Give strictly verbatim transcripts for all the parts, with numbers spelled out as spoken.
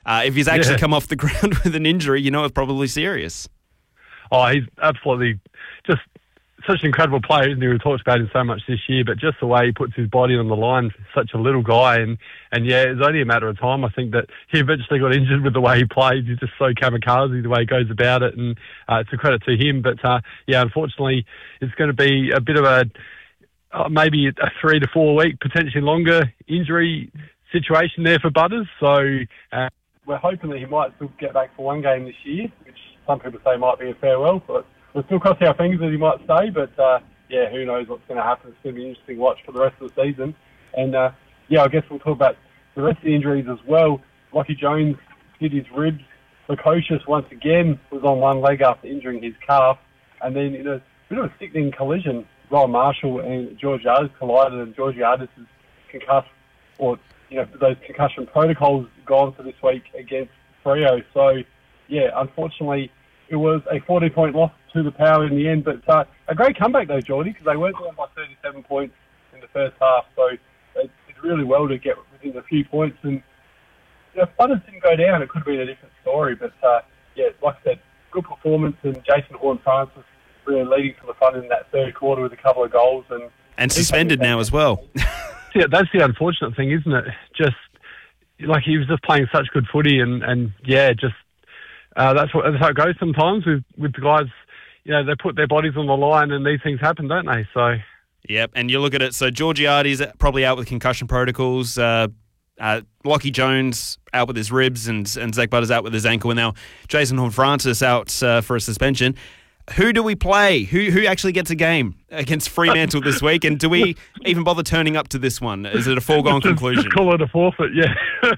Uh, if he's actually Yeah. come off the ground with an injury, you know it's probably serious. Oh, he's absolutely just such an incredible player, isn't he? We talked about him so much this year, but just the way he puts his body on the line, such a little guy. And, and yeah, it's only a matter of time, I think, that he eventually got injured with the way he plays. He's just so kamikaze, the way he goes about it, and uh, it's a credit to him. But, uh, yeah, unfortunately, it's going to be a bit of a, uh, maybe a three to four week, potentially longer injury situation there for Butters. So uh, we're hoping that he might still get back for one game this year, which some people say might be a farewell, but we'll still cross our fingers that he might stay, but uh, yeah, who knows what's going to happen. It's going to be an interesting watch for the rest of the season. And uh, yeah, I guess we'll talk about the rest of the injuries as well. Lockie Jones did his ribs. Lukosius, once again, was on one leg after injuring his calf. And then in a bit of a sickening collision, Ryan Marshall and Georgiades collided, and Georgiades is concussed, or you know, those concussion protocols gone for this week against Freo. So yeah, unfortunately, it was a forty-point loss to the Power in the end, but uh, a great comeback though, Geordie, because they weren't down by thirty-seven points in the first half, so they did really well to get within a few points. And you know, if Butters didn't go down, it could have been a different story. But uh, yeah, like I said, good performance, and Jason Horne-Francis really leading to the front in that third quarter with a couple of goals, and And suspended now as well. Yeah, that's the unfortunate thing, isn't it? Just like he was just playing such good footy, and, and yeah, just uh, that's what that's how it goes sometimes with with the guys. You know, they put their bodies on the line, and these things happen, don't they? So Yep, and you look at it. So Georgiades probably out with concussion protocols. Uh, uh, Lockie Jones out with his ribs, and and Zach Butters out with his ankle, and now Jason Horne-Francis out uh, for a suspension. Who do we play? Who who actually gets a game against Fremantle this week? And do we even bother turning up to this one? Is it a foregone just, conclusion? Just call it a forfeit, yeah.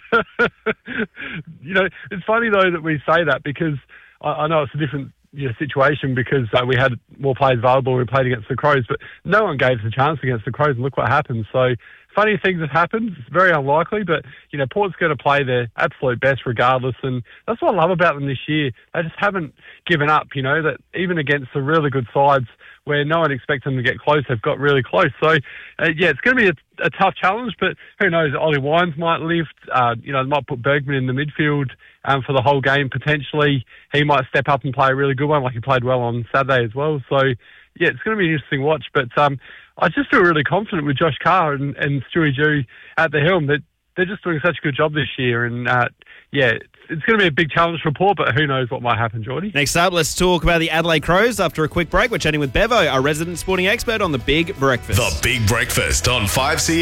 You know, it's funny though that we say that, because I, I know it's a different you know, situation, because uh, we had more players available when we played against the Crows, but no one gave us a chance against the Crows, and look what happened. So funny things have happened. It's very unlikely, but you know, Port's going to play their absolute best regardless, and that's what I love about them this year. They just haven't given up. You know, that even against the really good sides where no one expects them to get close, they've got really close. So uh, yeah, it's going to be a, a tough challenge, but who knows? Ollie Wines might lift. Uh, you know, they might put Bergman in the midfield um, for the whole game potentially. He might step up and play a really good one, like he played well on Saturday as well. So yeah, it's going to be an interesting watch, but um, I just feel really confident with Josh Carr and, and Stewie Jew at the helm that they're just doing such a good job this year. And uh, yeah, it's, it's going to be a big challenge for Port, but who knows what might happen, Geordie. Next up, let's talk about the Adelaide Crows. After a quick break, we're chatting with Bevo, our resident sporting expert on The Big Breakfast. The Big Breakfast on five C